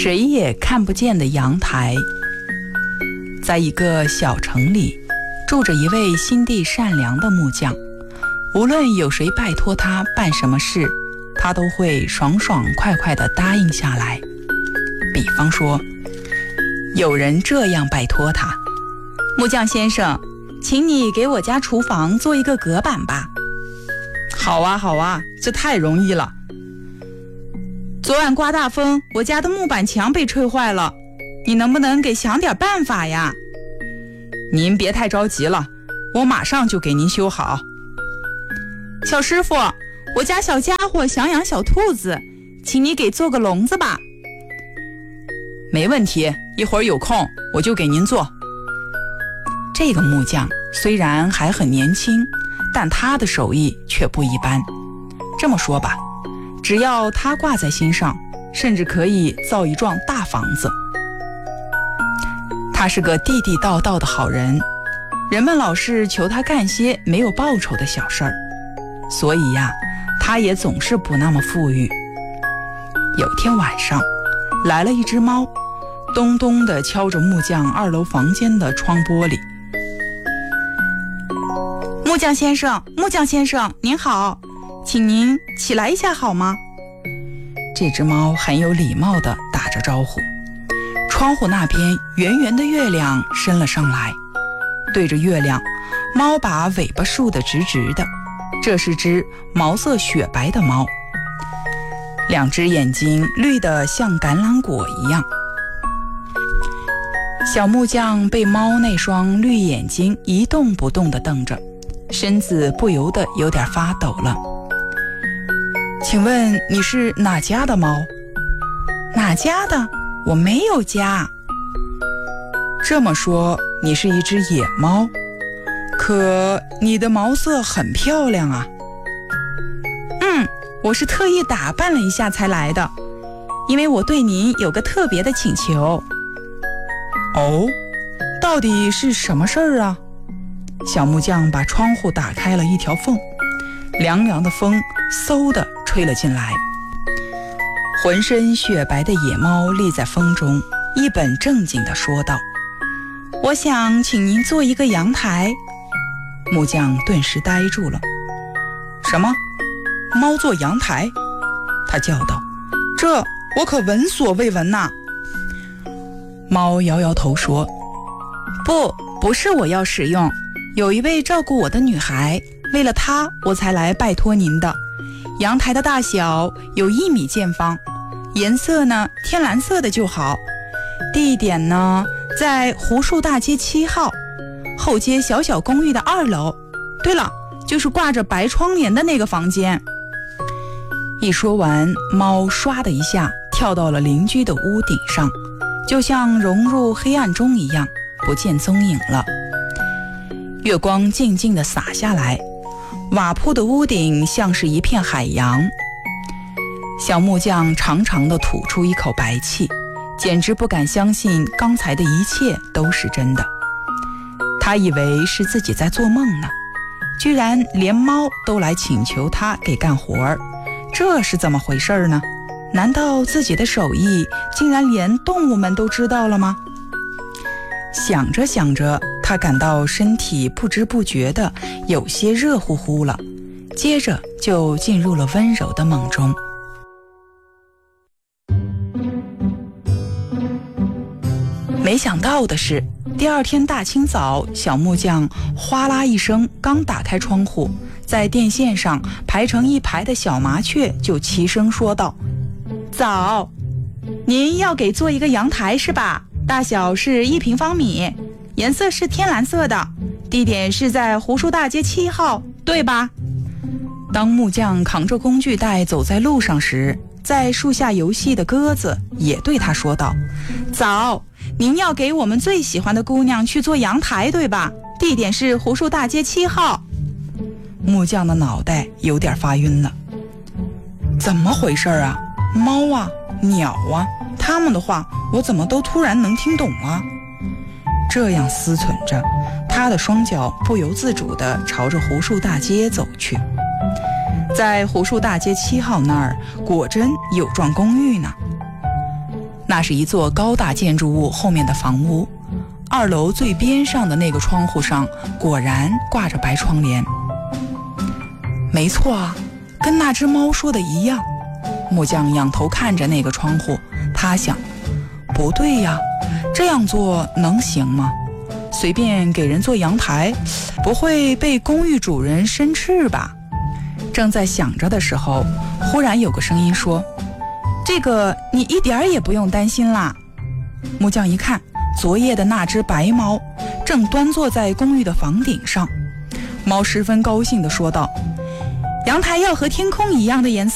谁也看不见的阳台。在一个小城里，住着一位心地善良的木匠，无论有谁拜托他办什么事，他都会爽爽快快地答应下来。比方说，有人这样拜托他：木匠先生，请你给我家厨房做一个隔板吧。好啊好啊，这太容易了。昨晚刮大风，我家的木板墙被吹坏了，你能不能给想点办法呀？您别太着急了，我马上就给您修好。小师傅，我家小家伙想养小兔子，请你给做个笼子吧。没问题，一会儿有空我就给您做。这个木匠虽然还很年轻，但他的手艺却不一般。这么说吧，只要他挂在心上，甚至可以造一幢大房子。他是个地地道道的好人，人们老是求他干些没有报酬的小事儿，所以呀，他也总是不那么富裕。有天晚上，来了一只猫，咚咚地敲着木匠2楼房间的窗玻璃。木匠先生，木匠先生，您好，请您起来一下好吗？这只猫很有礼貌地打着招呼。窗户那边圆圆的月亮伸了上来，对着月亮，猫把尾巴竖得直直的。这是只毛色雪白的猫，2只眼睛绿得像橄榄果一样。小木匠被猫那双绿眼睛一动不动地瞪着，身子不由得有点发抖了。请问你是哪家的猫？哪家的？我没有家。这么说，你是一只野猫，可你的毛色很漂亮啊。我是特意打扮了一下才来的，因为我对您有个特别的请求。哦，到底是什么事儿啊？小木匠把窗户打开了一条缝，凉凉的风嗖地吹了进来。浑身雪白的野猫立在风中，一本正经地说道：我想请您做一个阳台。木匠顿时呆住了。什么？猫做阳台？他叫道：这我可闻所未闻呐。猫摇摇头说：不是我要使用，有一位照顾我的女孩，为了她我才来拜托您的。阳台的大小有1米见方，颜色呢天蓝色的就好。地点呢在湖树大街7号后街小小公寓的2楼。对了，就是挂着白窗帘的那个房间。一说完，猫唰的一下跳到了邻居的屋顶上，就像融入黑暗中一样，不见踪影了。月光静静地洒下来，瓦铺的屋顶像是一片海洋。小木匠长长地吐出一口白气，简直不敢相信刚才的一切都是真的。他以为是自己在做梦呢，居然连猫都来请求他给干活儿，这是怎么回事呢？难道自己的手艺竟然连动物们都知道了吗？想着想着，他感到身体不知不觉的有些热乎乎了，接着就进入了温柔的梦中。没想到的是，第2天大清早，小木匠哗啦一声刚打开窗户，在电线上排成一排的小麻雀就齐声说道：早，您要给做一个阳台是吧？大小是1平方米，颜色是天蓝色的，地点是在湖树大街7号，对吧？当木匠扛着工具袋走在路上时，在树下游戏的鸽子也对他说道：早，您要给我们最喜欢的姑娘去做阳台对吧？地点是湖树大街7号。木匠的脑袋有点发晕了。怎么回事啊？猫啊，鸟啊，他们的话我怎么都突然能听懂了？这样思忖着，他的双脚不由自主地朝着湖树大街走去。在湖树大街7号那儿，果真有幢公寓呢。 那是一座高大建筑物后面的房屋，2楼最边上的那个窗户上果然挂着白窗帘。没错啊，跟那只猫说的一样。木匠仰头看着那个窗户，他想，不对呀，这样做能行吗？随便给人做阳台，不会被公寓主人生气吧？正在想着的时候，忽然有个声音说，这个你一点也不用担心啦。木匠一看，昨夜的那只白猫正端坐在公寓的房顶上。猫十分高兴地说道，阳台要和天空一样的颜色